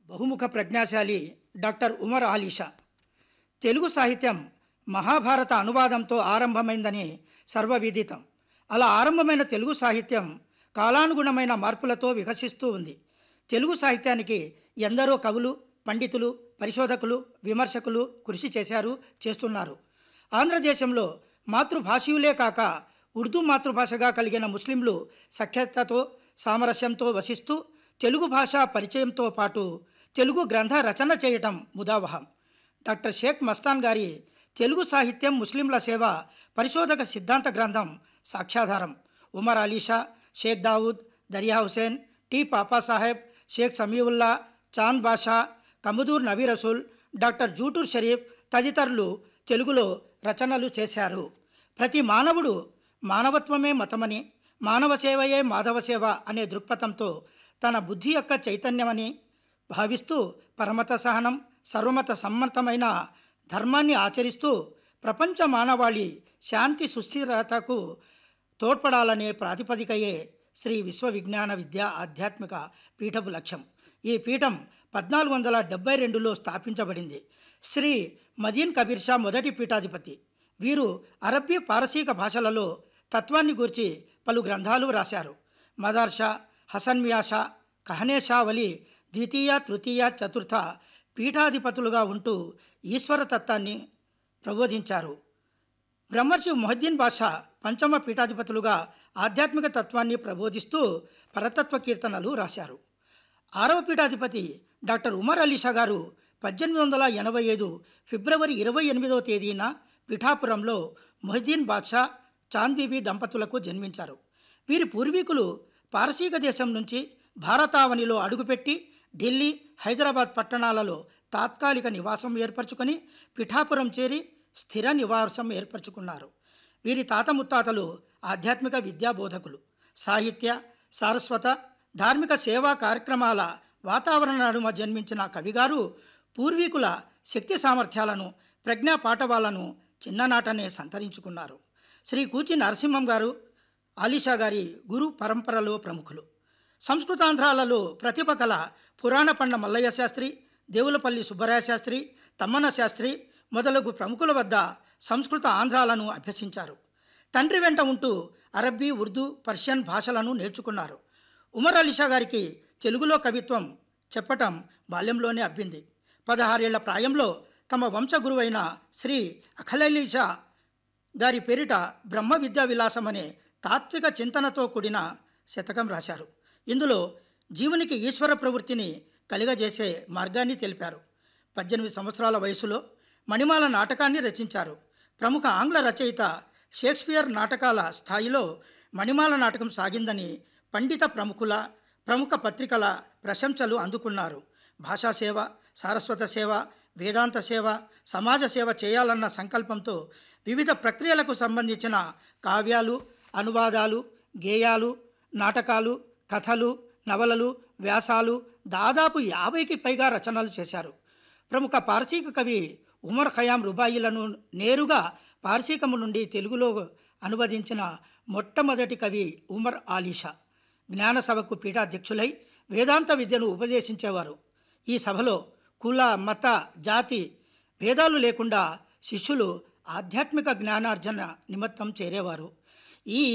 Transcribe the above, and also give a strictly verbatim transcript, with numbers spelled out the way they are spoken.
బహుముఖ ప్రజ్ఞాశాలి డాక్టర్ ఉమర్ ఆలీషా. తెలుగు సాహిత్యం మహాభారత అనువాదంతో ఆరంభమైందని సర్వవిదితం. అలా ఆరంభమైన తెలుగు సాహిత్యం కాలానుగుణమైన మార్పులతో వికసిస్తూ ఉంది. తెలుగు సాహిత్యానికి ఎందరో కవులు, పండితులు, పరిశోధకులు, విమర్శకులు కృషి చేశారు, చేస్తున్నారు. ఆంధ్రదేశంలో మాతృభాషీయులే కాక ఉర్దూ మాతృభాషగా కలిగిన ముస్లింలు సఖ్యతతో, సామరస్యంతో వసిస్తూ తెలుగు భాష పరిచయంతో పాటు తెలుగు గ్రంథ రచన చేయటం ముదావహం. డాక్టర్ షేక్ మస్తాన్ గారి తెలుగు సాహిత్యం ముస్లింల సేవ పరిశోధక సిద్ధాంత గ్రంథం సాక్ష్యాధారం. ఉమర్ ఆలీషా, షేక్ దావుద్, దరియా హుసేన్, టి పాపాసాహెబ్, షేక్ సమీవుల్లా, చాంద్ బాషా, కముదూర్ నబీ రసూల్, డాక్టర్ జూటూర్ షరీఫ్ తదితరులు తెలుగులో రచనలు చేశారు. ప్రతి మానవుడు మానవత్వమే మతమని, మానవ సేవయే మాధవ సేవ అనే దృక్పథంతో తన బుద్ధి యొక్క చైతన్యమని భావిస్తూ పరమత సహనం, సర్వమత సమ్మతమైన ధర్మాన్ని ఆచరిస్తూ ప్రపంచ మానవాళి శాంతి సుస్థిరతకు తోడ్పడాలనే ప్రాతిపదికయే శ్రీ విశ్వవిజ్ఞాన విద్యా ఆధ్యాత్మిక పీఠపు లక్ష్యం. ఈ పీఠం పద్నాలుగు వందల డెబ్బై రెండులో స్థాపించబడింది. శ్రీ మదీన్ కబీర్ షా మొదటి పీఠాధిపతి. వీరు అరబ్బీ, పారసీక భాషలలో తత్వాన్ని గూర్చి పలు గ్రంథాలు రాశారు. మదార్ షా, హసన్ మియా షా, కహనే షా వలి ద్వితీయ, తృతీయ, చతుర్థ పీఠాధిపతులుగా ఉంటూ ఈశ్వరతత్వాన్ని ప్రబోధించారు. బ్రహ్మర్షి ముహద్దీన్ బాషా పంచమ పీఠాధిపతులుగా ఆధ్యాత్మిక తత్వాన్ని ప్రబోధిస్తూ పరతత్వ కీర్తనలు రాశారు. ఆరవ పీఠాధిపతి డాక్టర్ ఉమర్ ఆలీషా గారు పద్దెనిమిది వందల ఎనభై ఐదు ఫిబ్రవరి ఇరవై ఎనిమిదవ తేదీన పిఠాపురంలో ముహద్దీన్ బాద్షా, చాంద్ బీబీ దంపతులకు జన్మించారు. వీరి పూర్వీకులు పారసీక దేశం నుంచి భారతావనిలో అడుగుపెట్టి ఢిల్లీ, హైదరాబాద్ పట్టణాలలో తాత్కాలిక నివాసం ఏర్పరచుకొని పిఠాపురం చేరి స్థిర నివాసం ఏర్పరచుకున్నారు. వీరి తాత ముత్తాతలు ఆధ్యాత్మిక విద్యాబోధకులు. సాహిత్య, సారస్వత, ధార్మిక సేవా కార్యక్రమాల వాతావరణ నడుమ జన్మించిన కవిగారు పూర్వీకుల శక్తి సామర్థ్యాలను, ప్రజ్ఞా పాఠవాలను చిన్ననాటనే సంతరించుకున్నారు. శ్రీ కూచి నరసింహం గారు ఆలీషా గారి గురు పరంపరలో ప్రముఖులు. సంస్కృతాంధ్రాలలో ప్రతిభ కల పురాణ పండ మల్లయ్య శాస్త్రి, దేవులపల్లి సుబ్బరాయ శాస్త్రి, తమ్మన శాస్త్రి మొదలగు ప్రముఖుల వద్ద సంస్కృత ఆంధ్రాలను అభ్యసించారు. తండ్రి వెంట ఉంటూ అరబ్బీ, ఉర్దూ, పర్షియన్ భాషలను నేర్చుకున్నారు. ఉమర్ ఆలీషా గారికి తెలుగులో కవిత్వం చెప్పటం బాల్యంలోనే అబ్బింది. పదహారేళ్ల ప్రాయంలో తమ వంశగురువైన శ్రీ అఖిలలీషా గారి పేరిట బ్రహ్మ విద్యా విలాసం అనే తాత్విక చింతనతో కూడిన శతకం రాశారు. ఇందులో జీవునికి ఈశ్వర ప్రవృత్తిని కలిగజేసే మార్గాన్ని తెలిపారు. పద్దెనిమిది సంవత్సరాల వయసులో మణిమాల నాటకాన్ని రచించారు. ప్రముఖ ఆంగ్ల రచయిత షేక్స్పియర్ నాటకాల స్థాయిలో మణిమాల నాటకం సాగిందని పండిత ప్రముఖుల, ప్రముఖ పత్రికల ప్రశంసలు అందుకున్నారు. భాషా సేవ, సారస్వత సేవ, వేదాంత సేవ, సమాజ సేవ చేయాలన్న సంకల్పంతో వివిధ ప్రక్రియలకు సంబంధించిన కావ్యాలు, అనువాదాలు, గేయాలు, నాటకాలు, కథలు, నవలలు, వ్యాసాలు దాదాపు యాభైకి పైగా రచనలు చేశారు. ప్రముఖ పార్సీక కవి ఉమర్ ఖయాం రుబాయిలను నేరుగా పార్సీకము నుండి తెలుగులో అనువదించిన మొట్టమొదటి కవి ఉమర్ ఆలీషా. జ్ఞాన సభకు పీఠాధ్యక్షులై వేదాంత విద్యను ఉపదేశించేవారు. ఈ సభలో కుల, మత, జాతి భేదాలు లేకుండా శిష్యులు ఆధ్యాత్మిక జ్ఞానార్జన నిమిత్తం చేరేవారు. ఈ